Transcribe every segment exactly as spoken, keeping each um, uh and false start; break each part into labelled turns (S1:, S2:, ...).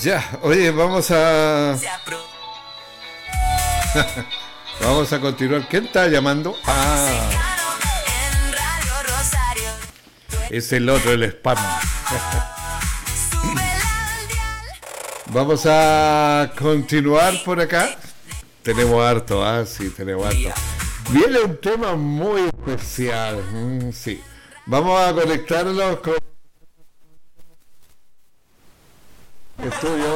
S1: Ya, oye, vamos a... vamos a continuar. ¿Quién está llamando? Ah, es el otro, el spam. Vamos a continuar por acá. Tenemos harto, ah, sí, tenemos harto. Viene un tema muy especial, mm, sí. Vamos a conectarnos con estudio.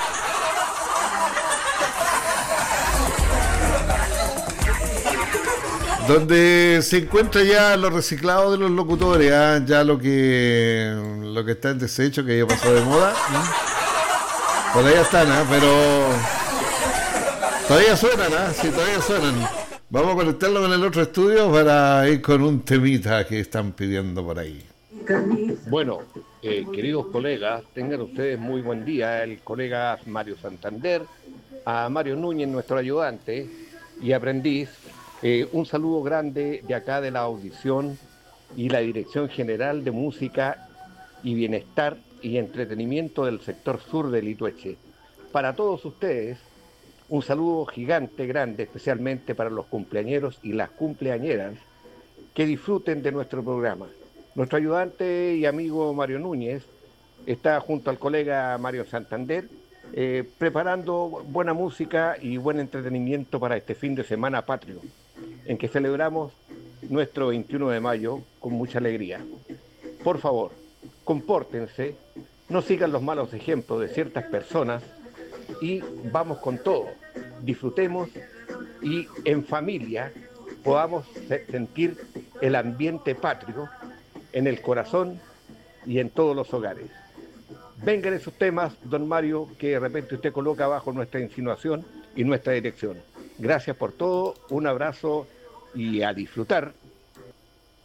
S1: Donde se encuentra ya lo reciclado de los locutores, ¿ah? Ya lo que lo que está en desecho, que ya pasó de moda. ¿Mm? Por ahí están, ¿ah? Pero todavía suenan, ¿ah? Sí, todavía suenan. Vamos a conectarlo con el otro estudio para ir con un temita que están pidiendo por ahí.
S2: Bueno, eh, queridos colegas, tengan ustedes muy buen día. El colega Mario Santander, a Mario Núñez, nuestro ayudante y aprendiz, eh, un saludo grande de acá de la audición y la Dirección General de Música y Bienestar y Entretenimiento del sector sur de Litueche. Para todos ustedes, un saludo gigante, grande, especialmente para los cumpleañeros y las cumpleañeras que disfruten de nuestro programa. Nuestro ayudante y amigo Mario Núñez está junto al colega Mario Santander eh, preparando buena música y buen entretenimiento para este fin de semana patrio, en que celebramos nuestro veintiuno de mayo con mucha alegría. Por favor, compórtense, no sigan los malos ejemplos de ciertas personas y vamos con todo. Disfrutemos y en familia podamos sentir el ambiente patrio en el corazón y en todos los hogares. Vengan esos temas, don Mario, que de repente usted coloca bajo nuestra insinuación y nuestra dirección. Gracias por todo, un abrazo y a disfrutar